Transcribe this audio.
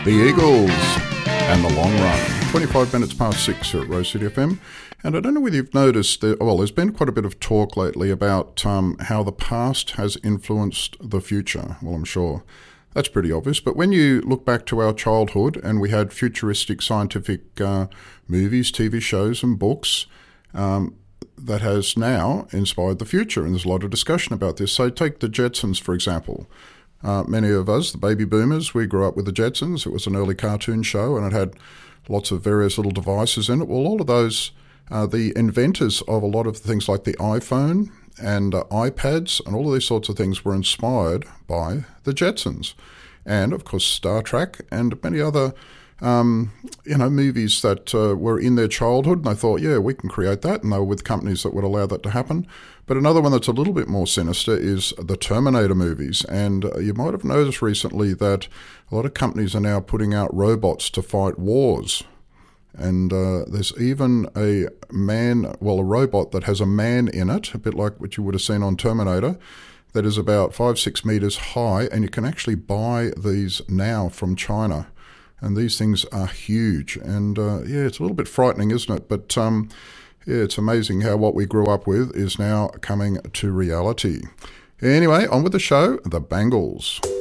The Eagles and The Long Run. 25 minutes past 6 here at Rose City FM. And I don't know whether you've noticed, there's been quite a bit of talk lately about how the past has influenced the future. Well, I'm sure that's pretty obvious. But when you look back to our childhood and we had futuristic scientific movies, TV shows and books, that has now inspired the future. And there's a lot of discussion about this. So take the Jetsons, for example. Many of us, the baby boomers, we grew up with the Jetsons. It was an early cartoon show and it had lots of various little devices in it. Well, all of those, the inventors of a lot of things like the iPhone and iPads and all of these sorts of things were inspired by the Jetsons. And, of course, Star Trek and many other movies that were in their childhood, and they thought, yeah, we can create that, and they were with companies that would allow that to happen. But another one that's a little bit more sinister is the Terminator movies, and you might have noticed recently that a lot of companies are now putting out robots to fight wars. And there's even a robot that has a man in it, a bit like what you would have seen on Terminator, that is about 5-6 meters high, and you can actually buy these now from China. And these things are huge. And it's a little bit frightening, isn't it? But it's amazing how what we grew up with is now coming to reality. Anyway, on with the show, The Bangles.